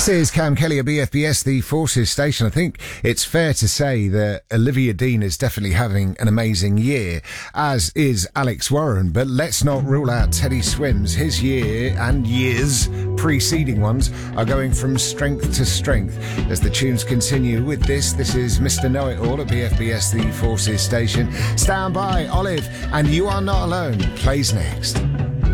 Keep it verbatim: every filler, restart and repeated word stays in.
This is Cam Kelly at B F B S, the Forces station. I think it's fair to say that Olivia Dean is definitely having an amazing year, as is Alex Warren. But let's not rule out Teddy Swims. His year and years preceding ones are going from strength to strength. As the tunes continue with this, this is Mister Know-It-All at B F B S, the Forces station. Stand by, Olive, and You Are Not Alone plays next.